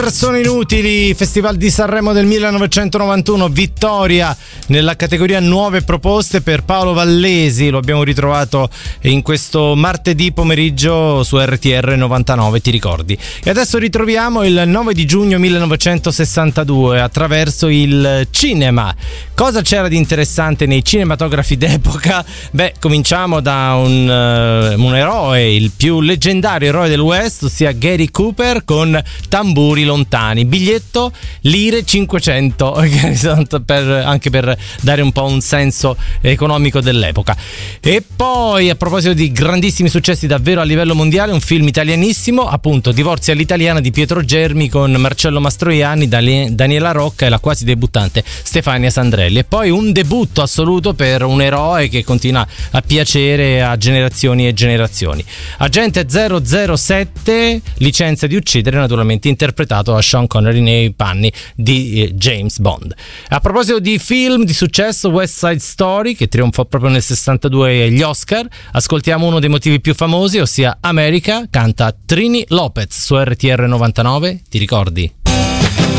Persone inutili, Festival di Sanremo del 1991, vittoria nella categoria nuove proposte per Paolo Vallesi, lo abbiamo ritrovato in questo martedì pomeriggio su RTR 99, ti ricordi? E adesso ritroviamo il 9 di giugno 1962 attraverso il cinema. Cosa c'era di interessante nei cinematografi d'epoca? Beh, cominciamo da un eroe, il più leggendario eroe del West, ossia Gary Cooper con Tamburi lontani, biglietto lire 500 anche per dare un po' un senso economico dell'epoca. E poi, a proposito di grandissimi successi davvero a livello mondiale, un film italianissimo, appunto Divorzi all'italiana di Pietro Germi con Marcello Mastroianni, Daniela Rocca e la quasi debuttante Stefania Sandrelli. E poi un debutto assoluto per un eroe che continua a piacere a generazioni e generazioni. Agente 007, licenza di uccidere, naturalmente interpretato a Sean Connery nei panni di James Bond. A proposito di film di successo, West Side Story, che trionfò proprio nel 62 agli Oscar, ascoltiamo uno dei motivi più famosi, ossia America, canta Trini Lopez su RTR 99, ti ricordi?